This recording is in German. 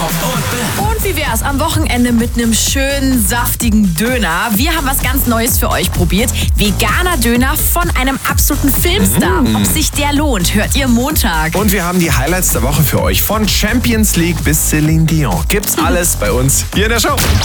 Und wie wär's am Wochenende mit einem schönen, saftigen Döner? Wir haben was ganz Neues für euch probiert. Veganer Döner von einem absoluten Filmstar. Ob sich der lohnt, hört ihr Montag. Und wir haben die Highlights der Woche für euch. Von Champions League bis Celine Dion. Gibt's alles bei uns hier in der Show.